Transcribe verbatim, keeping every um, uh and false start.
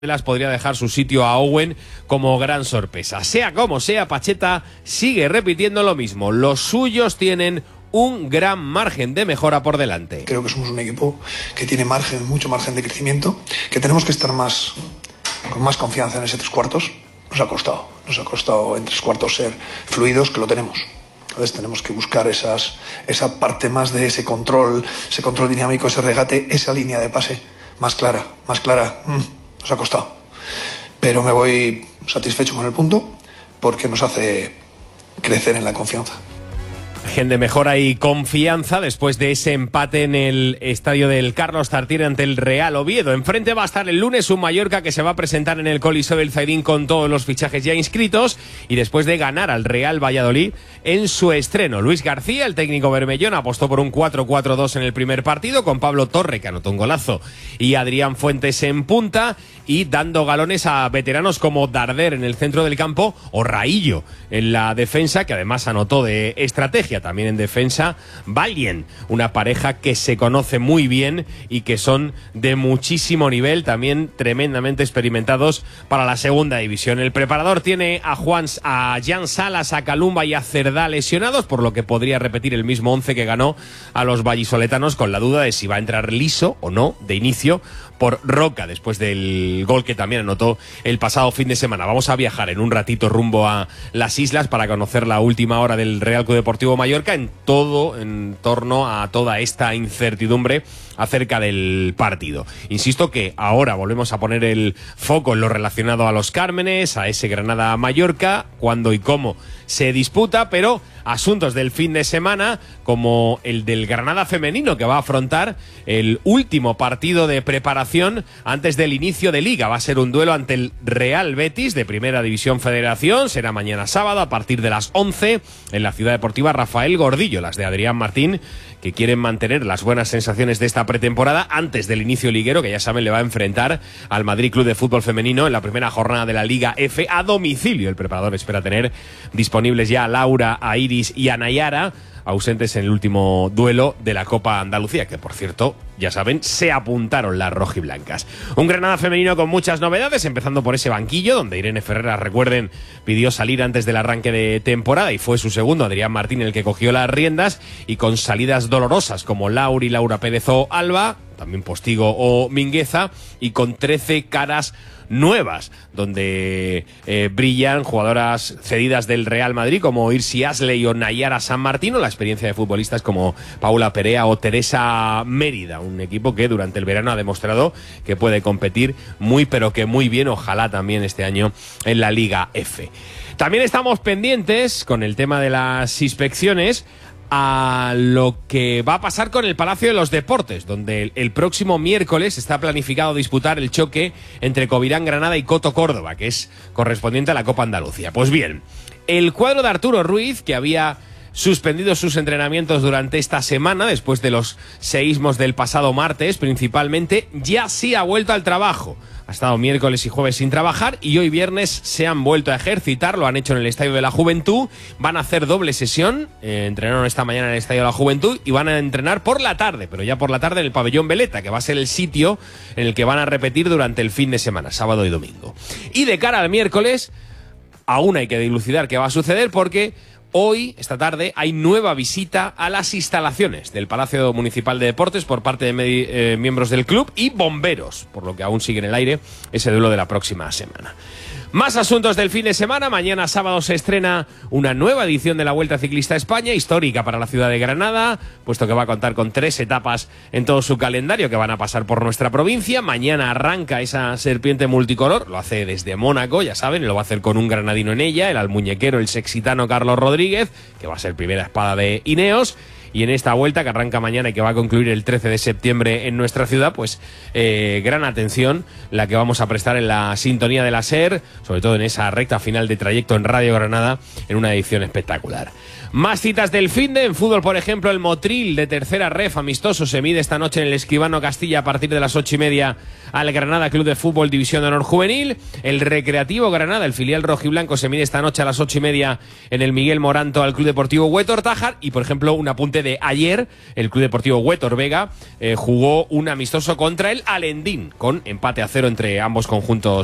podría dejar su sitio a Owen como gran sorpresa. Sea como sea, Pacheta sigue repitiendo lo mismo. Los suyos tienen un gran margen de mejora por delante. Creo que somos un equipo que tiene margen, mucho margen de crecimiento, que tenemos que estar más, con más confianza en ese tres cuartos. Nos ha costado, nos ha costado en tres cuartos ser fluidos, que lo tenemos. Entonces tenemos que buscar esas, esa parte más de ese control, ese control dinámico, ese regate, esa línea de pase más clara, más clara. Mm. Nos ha costado, pero me voy satisfecho con el punto porque nos hace crecer en la confianza. De mejora y confianza después de ese empate en el estadio del Carlos Tartiere ante el Real Oviedo. Enfrente va a estar el lunes un Mallorca que se va a presentar en el Coliseo del Zaidín con todos los fichajes ya inscritos y después de ganar al Real Valladolid en su estreno. Luis García, el técnico bermellón, apostó por un cuatro cuatro dos en el primer partido con Pablo Torre, que anotó un golazo, y Adrián Fuentes en punta, y dando galones a veteranos como Darder en el centro del campo o Raillo en la defensa, que además anotó de estrategia. También en defensa, Valien, una pareja que se conoce muy bien y que son de muchísimo nivel, también tremendamente experimentados para la segunda división. El preparador tiene a Juan, a Jan Salas, a Calumba y a Cerdá lesionados, por lo que podría repetir el mismo once que ganó a los vallisoletanos, con la duda de si va a entrar liso o no de inicio por Roca, después del gol que también anotó el pasado fin de semana. Vamos a viajar en un ratito rumbo a las islas para conocer la última hora del Real Club Deportivo Mallorca en todo, en torno a toda esta incertidumbre acerca del partido. Insisto que ahora volvemos a poner el foco en lo relacionado a los Cármenes, a ese Granada-Mallorca, cuándo y cómo se disputa, pero asuntos del fin de semana como el del Granada femenino, que va a afrontar el último partido de preparación antes del inicio de Liga. Va a ser un duelo ante el Real Betis de Primera División Federación. Será mañana sábado a partir de las once en la Ciudad Deportiva Rafael Gordillo. Las de Adrián Martín, que quieren mantener las buenas sensaciones de esta pretemporada antes del inicio liguero, que ya saben le va a enfrentar al Madrid Club de Fútbol Femenino en la primera jornada de la Liga F a domicilio. El preparador espera tener disponibles ya a Laura, a Iris y a Nayara, ausentes en el último duelo de la Copa Andalucía, que por cierto, ya saben, se apuntaron las rojiblancas. Un Granada femenino con muchas novedades, empezando por ese banquillo, donde Irene Ferreras, recuerden, pidió salir antes del arranque de temporada y fue su segundo, Adrián Martín, el que cogió las riendas, y con salidas dolorosas como Lauri, Laura Pérez o Alba, también Postigo o Mingueza, y con trece caras nuevas, donde eh, brillan jugadoras cedidas del Real Madrid como Irsi Asley o Nayara San Martín, o la experiencia de futbolistas como Paula Perea o Teresa Mérida, un equipo que durante el verano ha demostrado que puede competir muy pero que muy bien, ojalá también este año en la Liga F. También estamos pendientes con el tema de las inspecciones a lo que va a pasar con el Palacio de los Deportes, donde el, el próximo miércoles está planificado disputar el choque entre Covirán Granada y Coto Córdoba, que es correspondiente a la Copa Andalucía. Pues bien, el cuadro de Arturo Ruiz, que había suspendido sus entrenamientos durante esta semana, después de los seísmos del pasado martes principalmente, ya sí ha vuelto al trabajo. Ha estado miércoles y jueves sin trabajar y hoy viernes se han vuelto a ejercitar, lo han hecho en el Estadio de la Juventud, van a hacer doble sesión, eh, entrenaron esta mañana en el Estadio de la Juventud y van a entrenar por la tarde, pero ya por la tarde en el Pabellón Veleta, que va a ser el sitio en el que van a repetir durante el fin de semana, sábado y domingo. Y de cara al miércoles, aún hay que dilucidar qué va a suceder porque hoy, esta tarde, hay nueva visita a las instalaciones del Palacio Municipal de Deportes por parte de eh, miembros del club y bomberos, por lo que aún sigue en el aire ese duelo de la próxima semana. Más asuntos del fin de semana. Mañana sábado se estrena una nueva edición de la Vuelta Ciclista a España, histórica para la ciudad de Granada, puesto que va a contar con tres etapas en todo su calendario que van a pasar por nuestra provincia. Mañana arranca esa serpiente multicolor, lo hace desde Mónaco, ya saben, lo va a hacer con un granadino en ella, el almuñequero, el sexitano Carlos Rodríguez, que va a ser primera espada de Ineos. Y en esta vuelta que arranca mañana y que va a concluir el trece de septiembre en nuestra ciudad, pues eh, gran atención la que vamos a prestar en la sintonía de la SER, sobre todo en esa recta final de trayecto en Radio Granada, en una edición espectacular. Más citas del finde. En fútbol, por ejemplo, el Motril de tercera ref amistoso se mide esta noche en el Escribano Castilla a partir de las ocho y media al Granada Club de Fútbol División de Honor Juvenil. El Recreativo Granada, el filial rojiblanco, se mide esta noche a las ocho y media en el Miguel Moranto al Club Deportivo Huetor Tájar. Y, por ejemplo, un apunte noche de ayer, el Club Deportivo Huétor Vega eh, jugó un amistoso contra el Alendín, con empate a cero entre ambos conjuntos